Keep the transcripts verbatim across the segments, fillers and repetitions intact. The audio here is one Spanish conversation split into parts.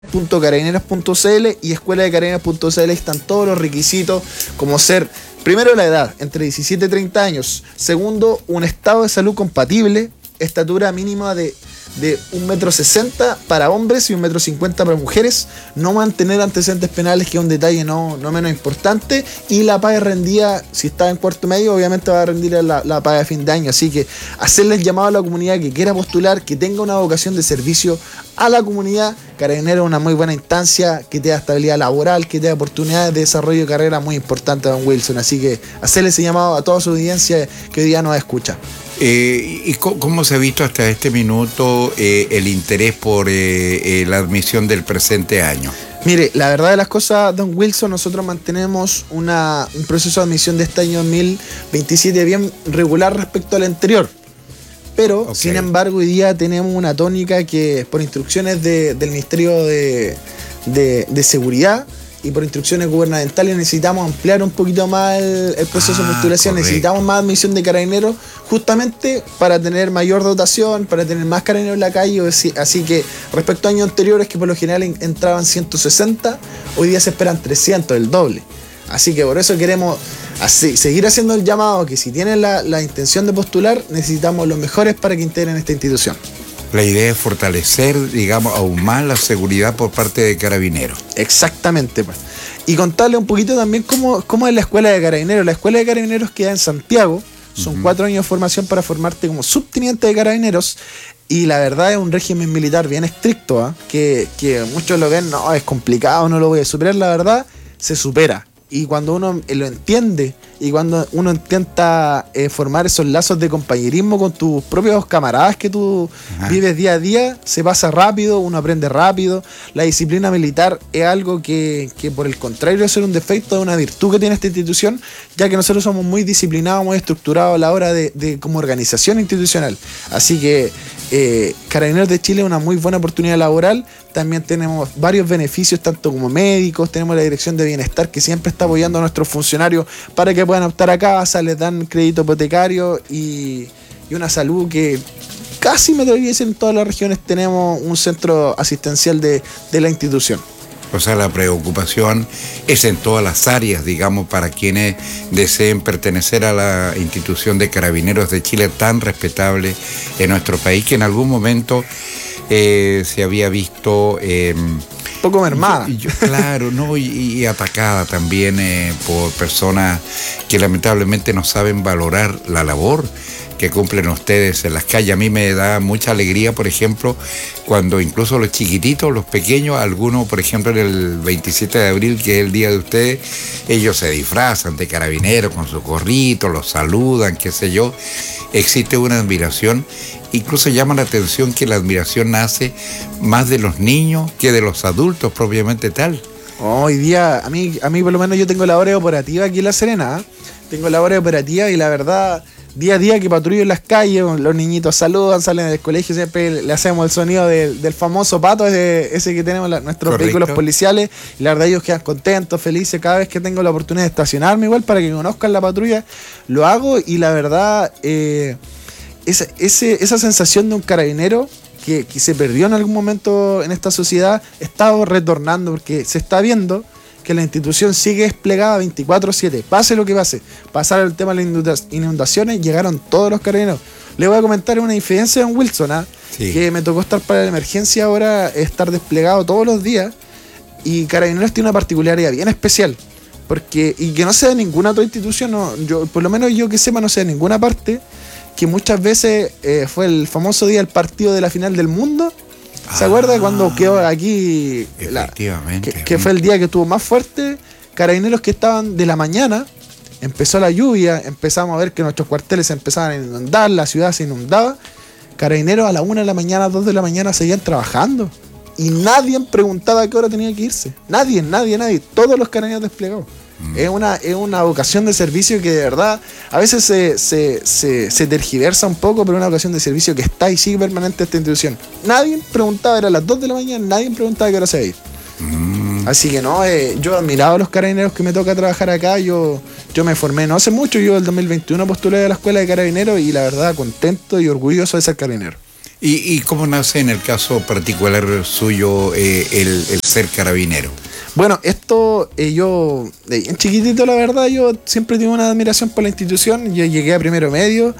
punto carabineros punto c l y escuela de carabineros punto c l están todos los requisitos, como ser, primero, la edad, entre diecisiete y treinta años. Segundo, un estado de salud compatible, estatura mínima de, de un metro sesenta para hombres y un metro cincuenta para mujeres. No mantener antecedentes penales, que es un detalle no, no menos importante. Y la paga rendida, si está en cuarto medio, obviamente va a rendir la, la paga de fin de año. Así que hacerle el llamado a la comunidad que quiera postular, que tenga una vocación de servicio a la comunidad. Carabineros es una muy buena instancia que te da estabilidad laboral, que te da oportunidades de desarrollo de carrera muy importantes, don Wilson. Así que hacerle ese llamado a toda su audiencia que hoy día nos escucha. Eh, ¿Y cómo se ha visto hasta este minuto eh, el interés por eh, eh, la admisión del presente año? Mire, la verdad de las cosas, don Wilson, nosotros mantenemos una, un proceso de admisión de este año dos mil veintisiete bien regular respecto al anterior. Pero, okay. Sin embargo, hoy día tenemos una tónica que, por instrucciones de, del Ministerio de, de, de Seguridad y por instrucciones gubernamentales, necesitamos ampliar un poquito más el, el proceso ah, de postulación. Correcto. Necesitamos más admisión de carabineros, justamente para tener mayor dotación, para tener más carabineros en la calle. Así que, respecto a años anteriores, que por lo general entraban ciento sesenta, hoy día se esperan trescientos, el doble. Así que por eso queremos así, seguir haciendo el llamado, que si tienen la, la intención de postular, necesitamos los mejores para que integren esta institución. La idea es fortalecer, digamos, aún más la seguridad por parte de Carabineros. Exactamente, pues. Y contarle un poquito también cómo, cómo es la Escuela de Carabineros. La Escuela de Carabineros queda en Santiago. Son uh-huh. cuatro años de formación para formarte como subteniente de Carabineros. Y la verdad es un régimen militar bien estricto, ¿eh? que, que muchos lo ven, no, es complicado, no lo voy a superar. La verdad, se supera. Y cuando uno lo entiende y cuando uno intenta eh, formar esos lazos de compañerismo con tus propios camaradas que tú Ajá. vives día a día, se pasa rápido, uno aprende rápido. La disciplina militar es algo que, que por el contrario de ser un defecto, es una virtud que tiene esta institución, ya que nosotros somos muy disciplinados, muy estructurados a la hora de, de como organización institucional. Así que eh, Carabineros de Chile es una muy buena oportunidad laboral. También tenemos varios beneficios, tanto como médicos, tenemos la Dirección de Bienestar que siempre está apoyando a nuestros funcionarios para que puedan optar a casa, les dan crédito hipotecario y, y una salud que casi, me atrevería a decir, en todas las regiones tenemos un centro asistencial de, de la institución. O sea, la preocupación es en todas las áreas, digamos, para quienes deseen pertenecer a la institución de Carabineros de Chile, tan respetable en nuestro país, que en algún momento eh, se había visto Eh, poco mermada. Yo, yo, claro, no, y, y atacada también eh, por personas que lamentablemente no saben valorar la labor que cumplen ustedes en las calles. A mí me da mucha alegría, por ejemplo, cuando incluso los chiquititos, los pequeños, algunos, por ejemplo, en el veintisiete de abril, que es el día de ustedes, ellos se disfrazan de carabineros con su gorrito, los saludan, qué sé yo. Existe una admiración. Incluso llama la atención que la admiración nace más de los niños que de los adultos propiamente tal. Hoy día, a mí, a mí por lo menos yo tengo la hora operativa aquí en La Serena, ¿eh? Tengo la hora operativa y la verdad, día a día que patrullo en las calles, los niñitos saludan, salen del colegio, siempre le hacemos el sonido del, del famoso pato, ese, ese que tenemos la, nuestros Correcto. Vehículos policiales, y la verdad ellos quedan contentos, felices, cada vez que tengo la oportunidad de estacionarme igual para que conozcan la patrulla, lo hago y la verdad, eh, esa, ese, esa sensación de un carabinero que, que se perdió en algún momento en esta sociedad, está retornando porque se está viendo que la institución sigue desplegada veinticuatro siete, pase lo que pase. Pasar el tema de las inundaciones, llegaron todos los carabineros. Le voy a comentar una infidencia de don Wilson, ¿eh? sí. que me tocó estar para la emergencia ahora, estar desplegado todos los días, y Carabineros tiene una particularidad bien especial, porque y que no sea de ninguna otra institución, no, yo, por lo menos yo que sepa, no sea de ninguna parte, que muchas veces eh, fue el famoso día del partido de la final del mundo. ¿Se ah, acuerda cuando quedó aquí? Efectivamente. La, que, que fue el día que estuvo más fuerte. Carabineros que estaban de la mañana, empezó la lluvia, empezamos a ver que nuestros cuarteles se empezaban a inundar, la ciudad se inundaba. Carabineros a la una de la mañana, dos de la mañana seguían trabajando. Y nadie preguntaba a qué hora tenía que irse. Nadie, nadie, nadie. Todos los carabineros desplegados. Mm. Es una, es una vocación de servicio que de verdad a veces se, se, se, se tergiversa un poco, pero es una vocación de servicio que está y sigue permanente esta institución. Nadie preguntaba, era las dos de la mañana, nadie preguntaba a qué hora se iba a ir. Mm. Así que no, eh, yo admirado a los carabineros que me toca trabajar acá. Yo, yo me formé no hace mucho, yo el dos mil veintiuno postulé a la escuela de carabineros y la verdad contento y orgulloso de ser carabinero. ¿Y, y cómo nace en el caso particular suyo eh, el, el ser carabinero? Bueno, esto eh, yo, eh, en chiquitito la verdad, yo siempre tuve una admiración por la institución. Yo llegué a primero medio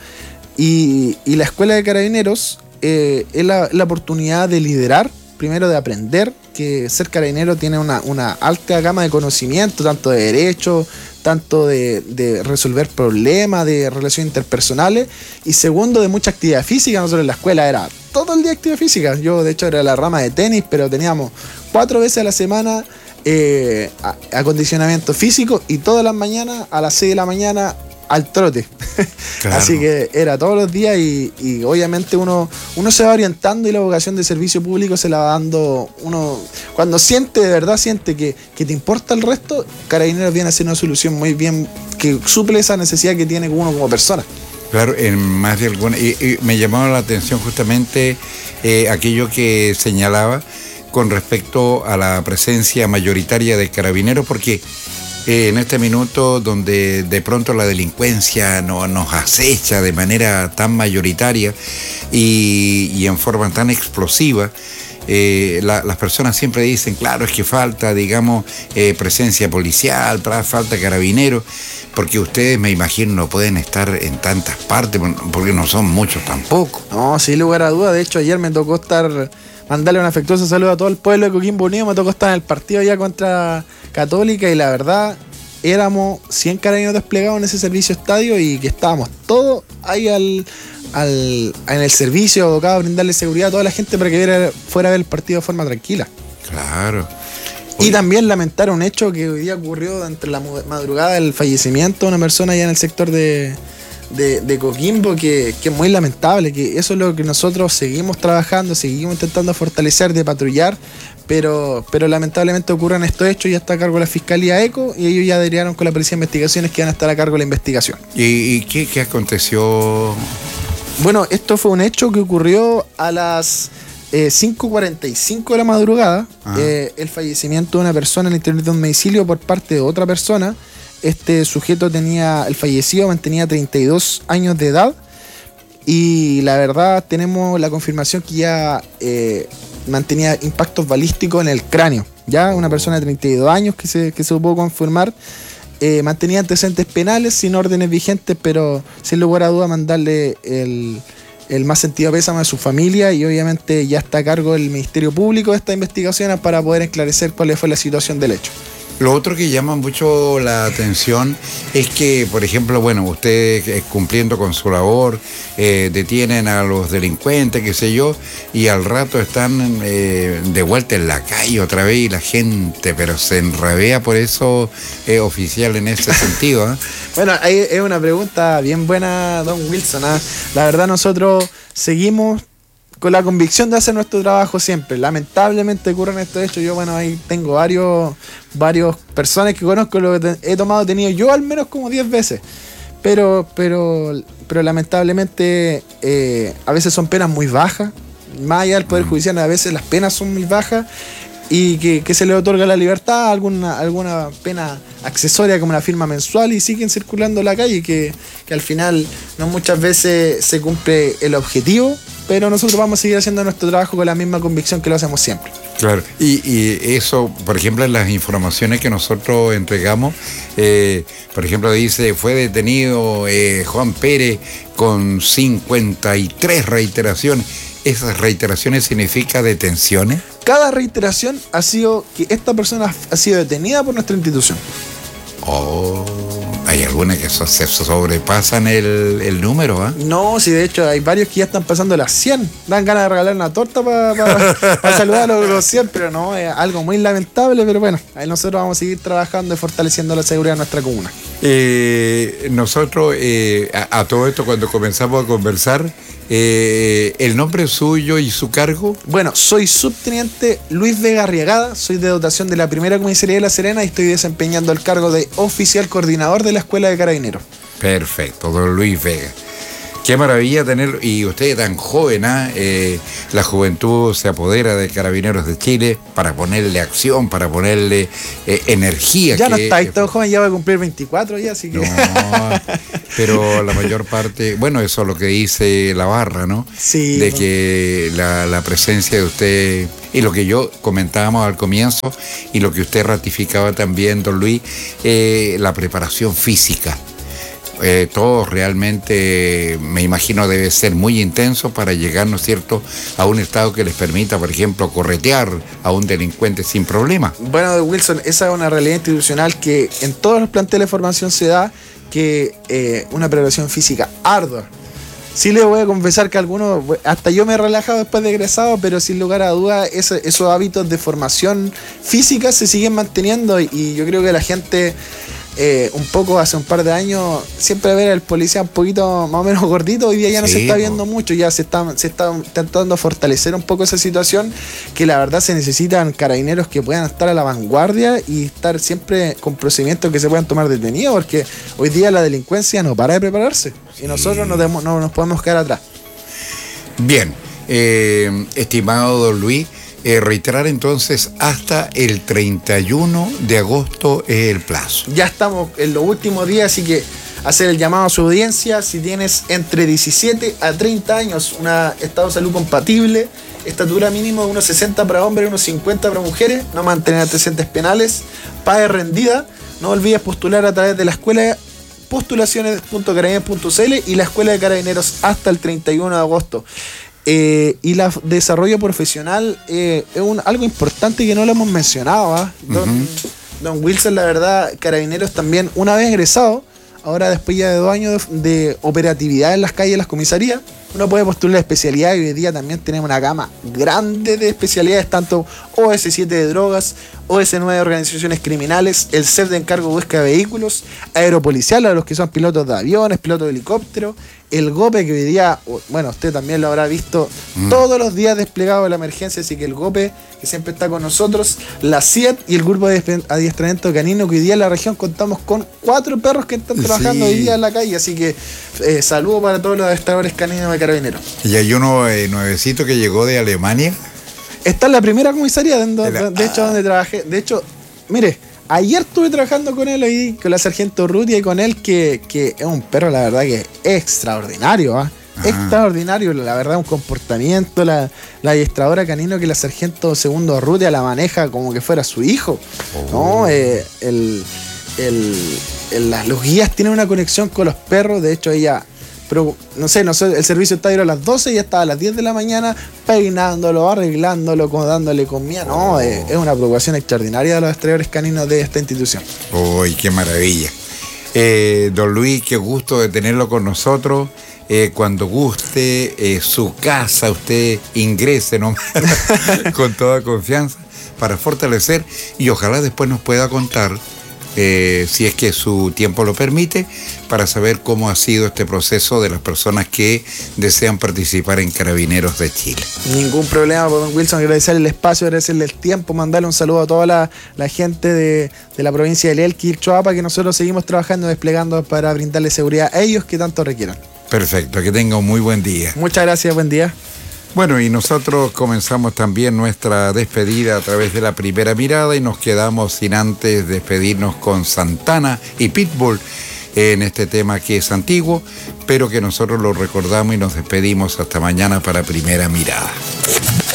y, y la escuela de carabineros eh, es la, la oportunidad de liderar, primero de aprender, que ser carabinero tiene una, una alta gama de conocimiento, tanto de derecho, tanto de, de resolver problemas, de relaciones interpersonales, y segundo, de mucha actividad física. Nosotros en la escuela era todo el día actividad física. Yo de hecho era la rama de tenis, pero teníamos cuatro veces a la semana eh, acondicionamiento físico, y todas las mañanas a las seis de la mañana al trote. Claro. Así que era todos los días, y, y obviamente uno, uno se va orientando, y la vocación de servicio público se la va dando uno. Cuando siente, de verdad siente que, que te importa el resto, Carabineros viene a ser una solución muy bien, que suple esa necesidad que tiene uno como persona. Claro, en más de alguna. Y, y me llamaba la atención justamente eh, aquello que señalaba con respecto a la presencia mayoritaria de carabineros, porque Eh, en este minuto donde de pronto la delincuencia no, nos acecha de manera tan mayoritaria y, y en forma tan explosiva, eh, la, las personas siempre dicen, claro, es que falta, digamos, eh, presencia policial, falta carabineros, porque ustedes, me imagino, no pueden estar en tantas partes, porque no son muchos tampoco. No, sin lugar a duda. De hecho, ayer me tocó estar... mandarle un afectuoso saludo a todo el pueblo de Coquimbo Unido. Me tocó estar en el partido ya contra Católica, y la verdad éramos cien carabineros desplegados en ese servicio estadio, y que estábamos todos ahí al, al, en el servicio, abocados a brindarle seguridad a toda la gente para que viera, fuera a ver el partido de forma tranquila. Claro. Oye. Y también lamentar un hecho que hoy día ocurrió entre la madrugada del fallecimiento de una persona allá en el sector de... De, de Coquimbo, que, que es muy lamentable, que eso es lo que nosotros seguimos trabajando, seguimos intentando fortalecer, de patrullar, pero, pero lamentablemente ocurren estos hechos. Ya está a cargo de la Fiscalía ECO, y ellos ya adherieron con la Policía de Investigaciones, que van a estar a cargo de la investigación. ¿Y, y qué, qué aconteció? Bueno, esto fue un hecho que ocurrió a las eh, cinco cuarenta y cinco de la madrugada, eh, el fallecimiento de una persona en el interior de un domicilio por parte de otra persona. Este sujeto tenía, el fallecido mantenía treinta y dos años de edad, y la verdad tenemos la confirmación que ya eh, mantenía impactos balísticos en el cráneo. Ya una persona de treinta y dos años que se, que se pudo confirmar, eh, mantenía antecedentes penales sin órdenes vigentes, pero sin lugar a duda mandarle el, el más sentido pésame a su familia, y obviamente ya está a cargo del Ministerio Público de estas investigaciones para poder esclarecer cuál fue la situación del hecho. Lo otro que llama mucho la atención es que, por ejemplo, bueno, ustedes eh, cumpliendo con su labor, eh, detienen a los delincuentes, qué sé yo, y al rato están eh, de vuelta en la calle otra vez, y la gente, pero se enrabea por eso, eh, oficial, en ese sentido. ¿eh? Bueno, ahí es una pregunta bien buena, don Wilson. ¿eh? La verdad, nosotros seguimos con la convicción de hacer nuestro trabajo siempre. Lamentablemente ocurren estos hechos. Yo, bueno, ahí tengo varios, varios personas que conozco, lo que he tomado, tenido yo al menos como diez veces. Pero, pero, pero lamentablemente eh, a veces son penas muy bajas. Más allá del Poder Judicial, a veces las penas son muy bajas, y que, que se le otorga la libertad, alguna, alguna pena accesoria como la firma mensual, y siguen circulando en la calle, que, que al final no muchas veces se cumple el objetivo, pero nosotros vamos a seguir haciendo nuestro trabajo con la misma convicción que lo hacemos siempre. Claro, y, y eso, por ejemplo, en las informaciones que nosotros entregamos, eh, por ejemplo, dice, fue detenido eh, Juan Pérez con cincuenta y tres reiteraciones. ¿Esas reiteraciones significa detenciones? Cada reiteración ha sido que esta persona ha sido detenida por nuestra institución. Oh, hay algunas que so, se sobrepasan el, el número, ¿ah? ¿eh? No, sí, de hecho hay varios que ya están pasando las cien. Dan ganas de regalar una torta para pa, pa saludar a los, los cien, pero no, es algo muy lamentable. Pero bueno, ahí nosotros vamos a seguir trabajando y fortaleciendo la seguridad de nuestra comuna. Eh, nosotros, eh, a, a todo esto, cuando comenzamos a conversar, eh, ¿el nombre suyo y su cargo? Bueno, soy subteniente Luis Vega Arriagada, soy de dotación de la primera comisaría de La Serena, y estoy desempeñando el cargo de oficial coordinador de la Escuela de Carabineros. Perfecto, don Luis Vega. Qué maravilla tenerlo. Y usted tan joven, ¿ah? Eh, la juventud se apodera de Carabineros de Chile para ponerle acción, para ponerle eh, energía. Ya que, no está que, tan joven, ya va a cumplir veinticuatro ya, así que... No, pero la mayor parte, bueno, eso es lo que dice la barra, ¿no? Sí. De que la, la presencia de usted, y lo que yo comentábamos al comienzo, y lo que usted ratificaba también, don Luis, eh, la preparación física. Eh, todo realmente, me imagino, debe ser muy intenso para llegar, ¿no es cierto?, a un estado que les permita, por ejemplo, corretear a un delincuente sin problema. Bueno, Wilson, esa es una realidad institucional que en todos los planteles de formación se da, que eh, una preparación física ardua. Sí les voy a confesar que algunos, hasta yo me he relajado después de egresado, pero sin lugar a dudas ese, esos hábitos de formación física se siguen manteniendo y yo creo que la gente... Eh, un poco hace un par de años siempre ver al policía un poquito más o menos gordito, hoy día ya no sí, se está viendo no. mucho, ya se está, se está intentando fortalecer un poco esa situación, que la verdad se necesitan carabineros que puedan estar a la vanguardia y estar siempre con procedimientos que se puedan tomar detenidos, porque hoy día la delincuencia no para de prepararse y nosotros no, debemos, no nos podemos quedar atrás. Bien, eh, estimado don Luis, Eh, reiterar entonces, hasta el treinta y uno de agosto es el plazo. Ya estamos en los últimos días, así que hacer el llamado a su audiencia. Si tienes entre diecisiete a treinta años, un estado de salud compatible, estatura mínima de uno sesenta para hombres, uno cincuenta para mujeres, no mantener antecedentes penales, pague rendida, no olvides postular a través de la escuela postulaciones punto carabineros punto c l y la escuela de carabineros hasta el treinta y uno de agosto. Eh, y el desarrollo profesional eh, es un, algo importante que no lo hemos mencionado, ¿eh? don, uh-huh. don Wilson, la verdad, Carabineros también, una vez egresado, ahora después ya de dos años de, de operatividad en las calles, en las comisarías, uno puede postular especialidad y hoy día también tenemos una gama grande de especialidades, tanto O S siete de drogas, O S nueve de organizaciones criminales, el C E F de encargo de búsqueda de vehículos, aeropolicial a los que son pilotos de aviones, pilotos de helicóptero, el GOPE que hoy día, bueno, usted también lo habrá visto mm. todos los días desplegado de la emergencia, así que el GOPE que siempre está con nosotros, la C I E T y el grupo de adiestramiento canino que hoy día en la región contamos con cuatro perros que están trabajando sí. hoy día en la calle, así que eh, saludo para todos los adiestradores caninos de Carabineros. Y hay uno eh, nuevecito que llegó de Alemania. Está en la primera comisaría, de, de, de, de hecho, donde trabajé. De hecho, mire, ayer estuve trabajando con él, ahí, con la sargento Rutia y con él, que, que es un perro, la verdad, que es extraordinario, ¿ah? ¿eh? Extraordinario, la verdad, un comportamiento, la, la adiestradora canino que la sargento segundo Rutia la maneja como que fuera su hijo, oh. ¿no? Eh, el, el, el, los guías tienen una conexión con los perros, de hecho ella... Pero, no sé, no sé, el servicio está a las doce y ya estaba a las diez de la mañana peinándolo, arreglándolo, como dándole comida. No, oh. es, es una preocupación extraordinaria de los adiestradores caninos de esta institución. ¡Uy, qué maravilla! Eh, don Luis, qué gusto de tenerlo con nosotros. Eh, cuando guste, eh, su casa, usted ingrese, ¿no? Con toda confianza para fortalecer y ojalá después nos pueda contar, Eh, si es que su tiempo lo permite, para saber cómo ha sido este proceso de las personas que desean participar en Carabineros de Chile. Ningún problema, don Wilson, agradecerle el espacio, agradecerle el tiempo, mandarle un saludo a toda la, la gente de, de la provincia de Lelqui, Choapa, que nosotros seguimos trabajando, desplegando para brindarle seguridad a ellos que tanto requieran. Perfecto, que tenga un muy buen día. Muchas gracias, buen día. Bueno, y nosotros comenzamos también nuestra despedida a través de la primera mirada y nos quedamos sin antes despedirnos con Santana y Pitbull en este tema que es antiguo, pero que nosotros lo recordamos y nos despedimos hasta mañana para Primera Mirada.